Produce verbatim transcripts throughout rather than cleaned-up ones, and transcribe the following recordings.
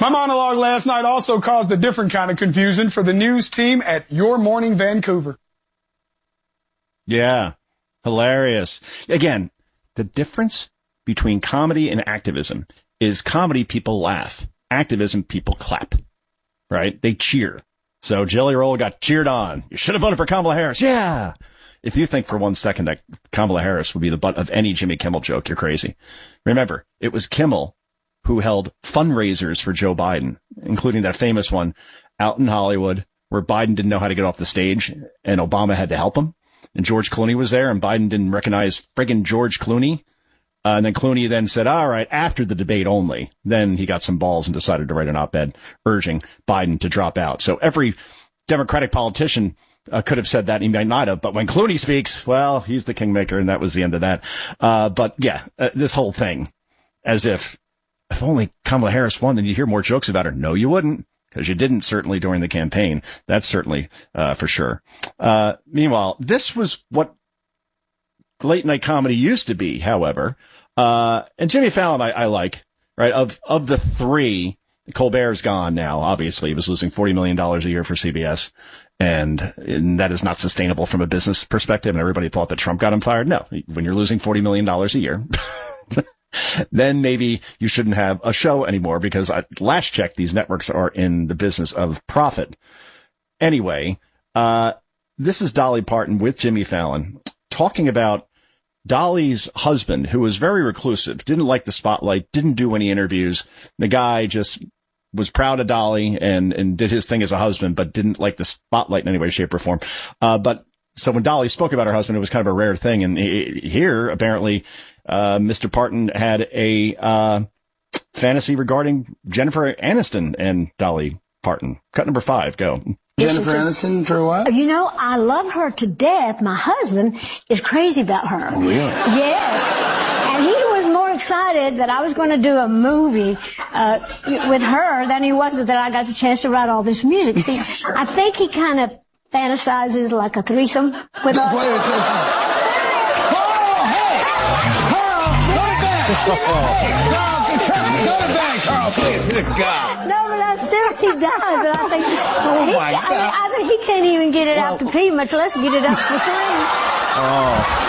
My monologue last night also caused a different kind of confusion for the news team at Your Morning Vancouver. Yeah, hilarious. Again, the difference between comedy and activism is comedy people laugh. Activism people clap, right? They cheer. So Jelly Roll got cheered on. You should have voted for Kamala Harris. Yeah. If you think for one second that Kamala Harris would be the butt of any Jimmy Kimmel joke, you're crazy. Remember, it was Kimmel who held fundraisers for Joe Biden, including that famous one out in Hollywood where Biden didn't know how to get off the stage and Obama had to help him. And George Clooney was there and Biden didn't recognize friggin' George Clooney. Uh, and then Clooney then said, all right, after the debate only. Then he got some balls and decided to write an op-ed urging Biden to drop out. So every Democratic politician uh, could have said that, and he might not have. But when Clooney speaks, well, he's the kingmaker, and that was the end of that. Uh, but yeah, uh, this whole thing, as if, if only Kamala Harris won, then you'd hear more jokes about her. No, you wouldn't, because you didn't certainly during the campaign. That's certainly uh, for sure. Uh, meanwhile, this was what late night comedy used to be, however. Uh, and Jimmy Fallon, I, I like, right? Of, of the three, Colbert's gone now. Obviously, he was losing forty million dollars a year for C B S. And, and that is not sustainable from a business perspective. And everybody thought that Trump got him fired. No, when you're losing forty million dollars a year, then maybe you shouldn't have a show anymore, because at last check, these networks are in the business of profit. Anyway, uh, this is Dolly Parton with Jimmy Fallon talking about Dolly's husband, who was very reclusive, didn't like the spotlight, didn't do any interviews. The guy just was proud of Dolly and, and did his thing as a husband, but didn't like the spotlight in any way, shape, or form. Uh, but so when Dolly spoke about her husband, it was kind of a rare thing. And he, here, apparently, uh, Mister Parton had a, uh, fantasy regarding Jennifer Aniston and Dolly Parton. Cut number five, go. Jennifer Aniston for a while? You know, I love her to death. My husband is crazy about her. Oh, really? Yes. And he was more excited that I was going to do a movie uh, with her than he was that I got the chance to write all this music. See, I think he kind of fantasizes like a threesome with us. Wait a second. Carl, hey! Carl, put it back! Hey, Carl, put it back, Carl, please. Good God. No, but I'm still too dying, but I think, well, he, Oh, my I, God. mean, I think he can't even get it out to pee, much less get it out to three. Oh.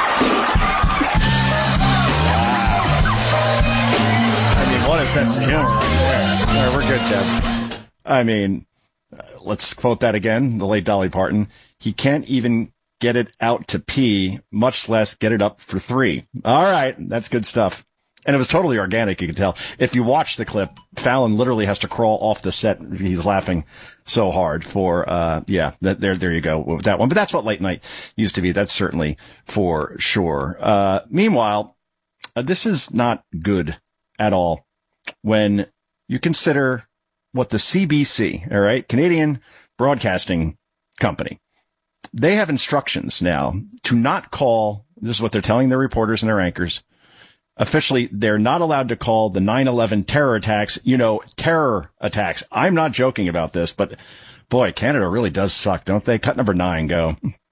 I mean, what a sense of humor right there. All right, we're good, Deb. I mean, uh, let's quote that again, the late Dolly Parton. He can't even get it out to pee, much less get it up for three. All right, that's good stuff. And it was totally organic, you could tell. If you watch the clip, Fallon literally has to crawl off the set. He's laughing so hard for, uh, yeah, that, there, there you go with that one. But that's what late night used to be. That's certainly for sure. Uh, meanwhile, uh, this is not good at all when you consider what the C B C, all right, Canadian Broadcasting Company, they have instructions now to not call, this is what they're telling their reporters and their anchors, officially, they're not allowed to call the nine eleven terror attacks, you know, terror attacks. I'm not joking about this, but boy, Canada really does suck, don't they? Cut number nine, go.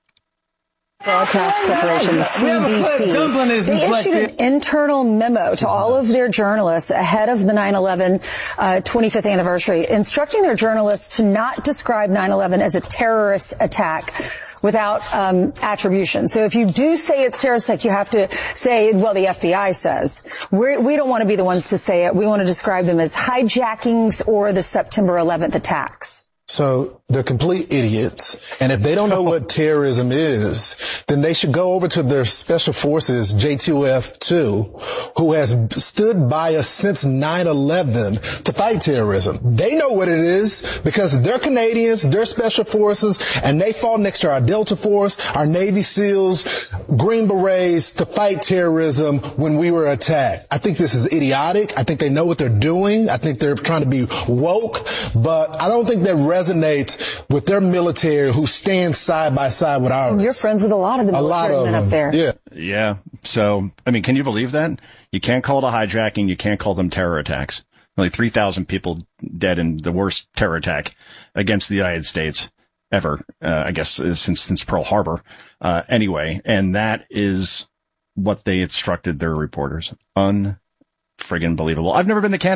Broadcast Corporation, the C B C, they issued an internal memo to all of their journalists ahead of the nine eleven uh, twenty-fifth anniversary, instructing their journalists to not describe nine eleven as a terrorist attack without um, attribution. So if you do say it's terrorist attack, you have to say, well, the F B I says. We're, we don't want to be the ones to say it. We want to describe them as hijackings or the September eleventh attacks. So they're complete idiots. And if they don't know what terrorism is, then they should go over to their special forces, J two F two, who has stood by us since nine eleven to fight terrorism. They know what it is because they're Canadians, they're special forces, and they fought next to our Delta Force, our Navy SEALs, Green Berets to fight terrorism when we were attacked. I think this is idiotic. I think they know what they're doing. I think they're trying to be woke, but I don't think that resonates with their military who stand side by side with ours. You're friends with a lot of the military men up there. Yeah. Yeah. So, I mean, can you believe that? You can't call it a hijacking. You can't call them terror attacks. Only three thousand people dead in the worst terror attack against the United States ever, uh, I guess, since, since Pearl Harbor. Uh, anyway, and that is what they instructed their reporters. Un-friggin' believable. I've never been to Canada.